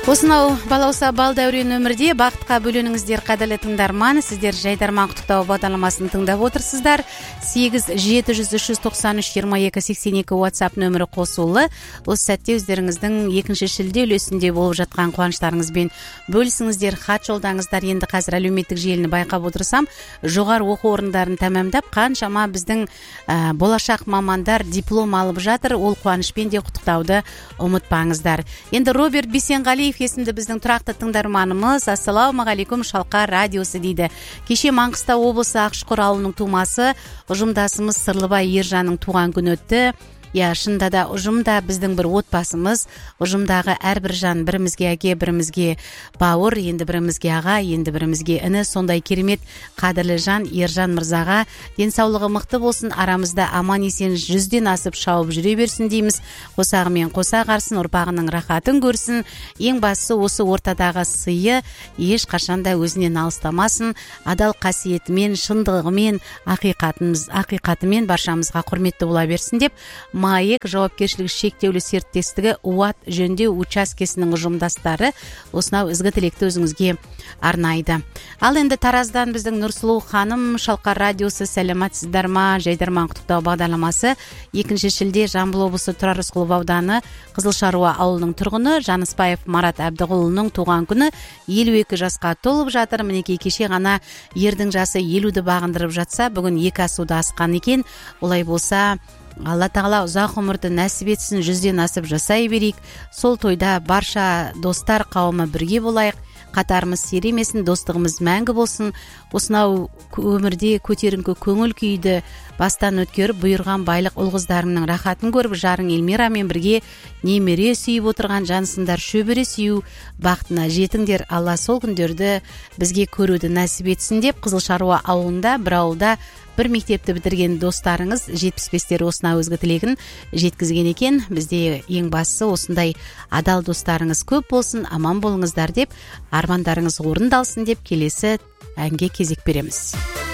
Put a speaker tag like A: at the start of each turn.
A: Осынау балауса бал дәурен өмірде бақытқа бөленіңіздер қадірлі тыңдарман. Сіздер Жайдарман құттықтау бағдарламасын тыңдап отырсыздар. 8-700-393-22-82 WhatsApp нөмірі қосулы. Осы сәтте өздеріңіздің екінші шілде үлесінде болып жатқан қуаныштарыңызбен бөлісіңіздер, хат жолдаңыздар. Енді қазір әлеуметтік желіні байқап отырсам, жоғары оқу орындарын тәмамдап, қаншама біздің болашақ мамандар диплом алып жатыр. Ол қуанышпен де құттықтауды ұмытпаңыздар. Енді Роберт Бисенғалиев есімді біздің тұрақты тыңдарманымыз. Ассалаумағалейкум, Шалқар радиосы дейді. Кеше Маңғыстау облысы Ақшұқыр ауылының тумасы ұжымдасымыз Сырлыбай Ержанның туған күні өтті. Шында да ұжымда біздің бір отбасымыз, ұжымдағы әрбір жан бірімізге әке, бірімізге бауыр, енді бірімізге аға, енді бірімізге іні. Сондай керемет қадірлі жан Ержан мырзаға денсаулығы мықты болсын, арамызда аман есен 100-ден асып шауып жүре берсін дейміз. Қосағымен қоса қарсын, ұрпағының рахатын көрсін. Ең бастысы осы ортадағы сыйы еш қашанда өзінен алыстамасын. Адал қасиетімен, шындығымен, ақиқатымен баршамызға құрметті бола берсін деп МАЭК жауапкершілігі шектеулі серіктестігі УАТ жөндеу учаскесінің ұжымдастары осынау ізгі тілекті өзіңізге арнайды. Ал енді Тараздан біздің Нұрсұлу ханым, Шалқар радиосы, сәлематсыздар ма? Жайдарман құттықтау бағдарламасы 2 шілде Жамбыл облысы Тұрар Рысқұлов ауданы Қызылшаруа ауылының тұрғыны Жаныспаев Марат Әбдіғұлының туған күні 52 жасқа толып жатыр. Мінекей кеше ғана ердің жасы 50-ді бағындырып жатса, бүгін 2 асуда асқан екен. Олай болса, Алла тағала ұзақ ғұмырды нәсіп етсін, 100-ден асып жасай берейік. Сол тойда барша достар қауымы бірге болайық. Қатарымыз сиремесін, достығымыз мәңгі болсын. Осынау өмірде көтеріңкі көңіл күйді бастан өткеріп, бұйырған байлық ұл-қыздарымның рахатын көріп, жарың Эльмирамен бірге немере сүйіп отырған жансыңдар, шөбере сүю бақытына жетіңдер. Алла сол күндерді бізге көруді нәсіп етсін деп, Қызылшаруа ауылында, бір ауылда бір мектепті бітірген достарыңыз 75-тер осына өзгі тілегін жеткізген екен. Бізде ең бастысы осындай адал достарыңыз көп болсын, аман болыңыздар деп, армандарыңыз орындалсын деп келесі әнге кезек береміз.